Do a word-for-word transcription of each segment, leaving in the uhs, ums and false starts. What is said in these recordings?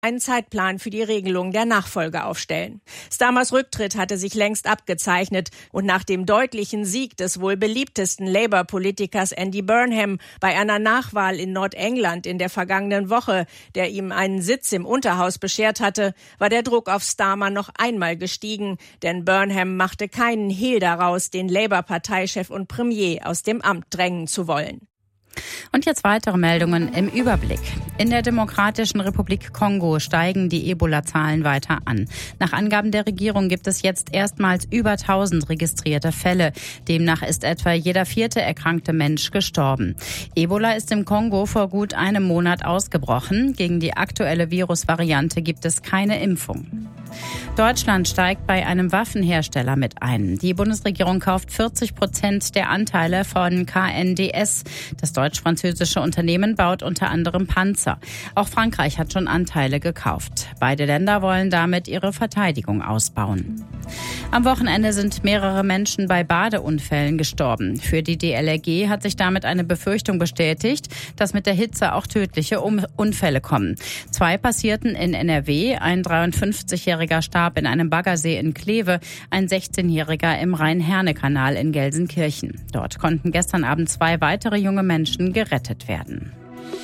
einen Zeitplan für die Regelung der Nachfolge aufstellen. Starmers Rücktritt hatte sich längst abgezeichnet und nach dem deutlichen Sieg des wohl beliebtesten Labour-Politikers Andy Burnham bei einer Nachwahl in Nordengland in der vergangenen Woche, der ihm einen Sitz im Unterhaus beschert hatte, war der Druck auf Starmer noch einmal gestiegen, denn Burnham machte keinen Hehl daraus, den Labour-Parteichef und Premier aus dem Amt drängen zu wollen. Und jetzt weitere Meldungen im Überblick. In der Demokratischen Republik Kongo steigen die Ebola-Zahlen weiter an. Nach Angaben der Regierung gibt es jetzt erstmals über tausend registrierte Fälle. Demnach ist etwa jeder vierte erkrankte Mensch gestorben. Ebola ist im Kongo vor gut einem Monat ausgebrochen. Gegen die aktuelle Virusvariante gibt es keine Impfung. Deutschland steigt bei einem Waffenhersteller mit ein. Die Bundesregierung kauft vierzig Prozent der Anteile von K N D S. Das deutsch-französische Unternehmen baut unter anderem Panzer. Auch Frankreich hat schon Anteile gekauft. Beide Länder wollen damit ihre Verteidigung ausbauen. Am Wochenende sind mehrere Menschen bei Badeunfällen gestorben. Für die D L R G hat sich damit eine Befürchtung bestätigt, dass mit der Hitze auch tödliche Unfälle kommen. Zwei passierten in N R W, ein dreiundfünfzigjähriger starb in einem Baggersee in Kleve, ein sechzehnjähriger im Rhein-Herne-Kanal in Gelsenkirchen. Dort konnten gestern Abend zwei weitere junge Menschen gerettet werden.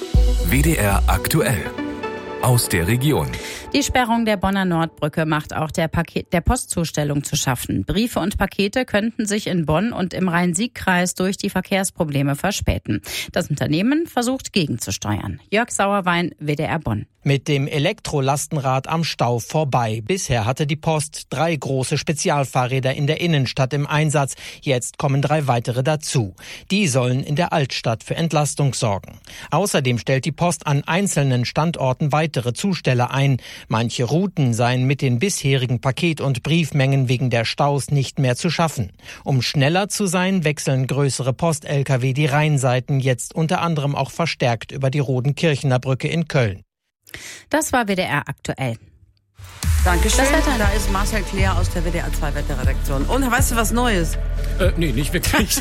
W D R aktuell. Aus der Region. Die Sperrung der Bonner Nordbrücke macht auch der, Paket, der Postzustellung zu schaffen. Briefe und Pakete könnten sich in Bonn und im Rhein-Sieg-Kreis durch die Verkehrsprobleme verspäten. Das Unternehmen versucht gegenzusteuern. Jörg Sauerwein, W D R Bonn. Mit dem Elektrolastenrad am Stau vorbei. Bisher hatte die Post drei große Spezialfahrräder in der Innenstadt im Einsatz. Jetzt kommen drei weitere dazu. Die sollen in der Altstadt für Entlastung sorgen. Außerdem stellt die Post an einzelnen Standorten weitere Zusteller ein. Manche Routen seien mit den bisherigen Paket- und Briefmengen wegen der Staus nicht mehr zu schaffen. Um schneller zu sein, wechseln größere Post-L K W die Rheinseiten jetzt unter anderem auch verstärkt über die Rodenkirchener Brücke in Köln. Das war W D R aktuell. Dankeschön. Da ist Marcel Claire aus der W D R zwei Wetterredaktion. Und weißt du was Neues? Äh, nee, nicht wirklich.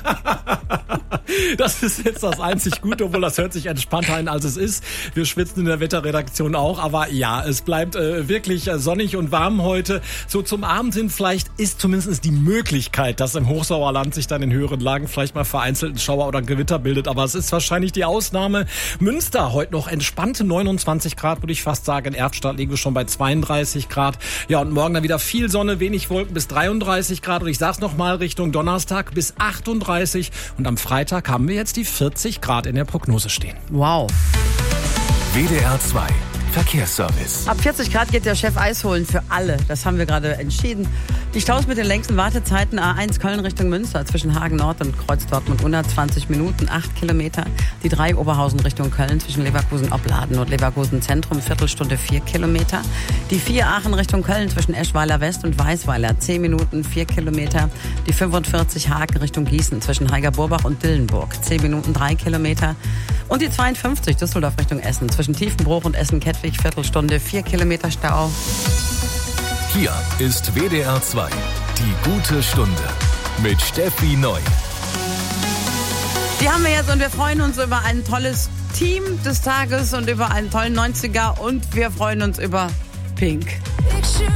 Das ist jetzt das einzig Gute, obwohl das hört sich entspannter ein, als es ist. Wir schwitzen in der Wetterredaktion auch, aber ja, es bleibt äh, wirklich äh, sonnig und warm heute. So zum Abend hin vielleicht ist zumindest die Möglichkeit, dass im Hochsauerland sich dann in höheren Lagen vielleicht mal vereinzelt ein Schauer oder ein Gewitter bildet, aber es ist wahrscheinlich die Ausnahme. Münster heute noch entspannte neunundzwanzig Grad, würde ich fast sagen. In Erftstadt liegen wir schon bei zweiunddreißig Grad. Ja, und morgen dann wieder viel Sonne, wenig Wolken bis dreiunddreißig Grad. Und ich sag's nochmal, Richtung Donnerstag bis achtunddreißig. Und am Freitag haben wir jetzt die vierzig Grad in der Prognose stehen. Wow. W D R zwei Verkehrsservice. Ab vierzig Grad geht der Chef Eis holen für alle. Das haben wir gerade entschieden. Die Staus mit den längsten Wartezeiten A eins Köln Richtung Münster zwischen Hagen Nord und Kreuz Dortmund hundertzwanzig Minuten, acht Kilometer. Die drei Oberhausen Richtung Köln zwischen Leverkusen-Opladen und Leverkusen Zentrum, Viertelstunde, vier Kilometer. Die vier Aachen Richtung Köln zwischen Eschweiler West und Weißweiler, zehn Minuten, vier Kilometer. Die fünfundvierzig Hagen Richtung Gießen zwischen Heiger-Burbach und Dillenburg, zehn Minuten, drei Kilometer. Und die zweiundfünfzig Düsseldorf Richtung Essen zwischen Tiefenbruch und Essen-Kettwig, Viertelstunde, vier Kilometer Stau. Hier ist W D R zwei, die gute Stunde mit Steffi Neu. Die haben wir jetzt und wir freuen uns über ein tolles Team des Tages und über einen tollen neunziger und wir freuen uns über Pink.